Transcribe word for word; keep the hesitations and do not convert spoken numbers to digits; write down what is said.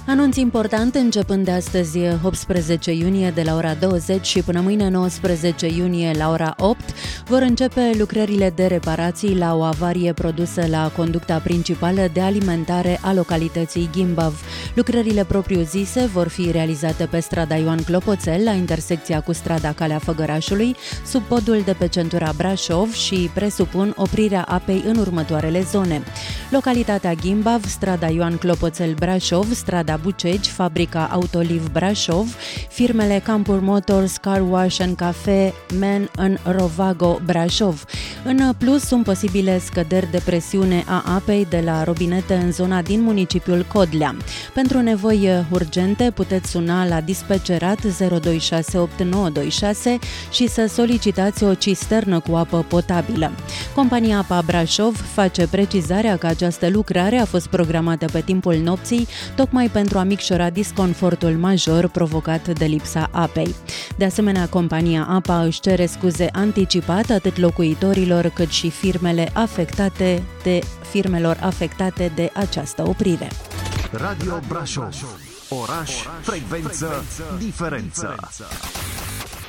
Anunț important începând de astăzi optsprezece iunie de la ora douăzeci și până mâine nouăsprezece iunie la ora opt vor începe lucrările de reparații la o avarie produsă la conducta principală de alimentare a localității Gimbav. Lucrările propriu-zise vor fi realizate pe strada Ioan Clopoțel, la intersecția cu strada Calea Făgărașului, sub podul de pe centura Brașov și presupun oprirea apei în următoarele zone: localitatea Gimbav, strada Ioan Clopoțel Brașov, strada Bucegi, fabrica Autoliv Brașov, firmele Campur Motors, Car Wash and Cafe, Men în Rovago Brașov. În plus, sunt posibile scăderi de presiune a apei de la robinete în zona din municipiul Codlea. Pentru nevoi urgente puteți suna la dispecerat zero doi șase opt nouă doi șase și să solicitați o cisternă cu apă potabilă. Compania Apa Brașov face precizarea că această lucrare a fost programată pe timpul nopții, tocmai pentru a micșora disconfortul major provocat de lipsa apei. De asemenea, compania Apa își cere scuze anticipat atât locuitorilor cât și firmele afectate de firmelor afectate de această oprire. Radio Brașov. Oraș, frecvență, diferență.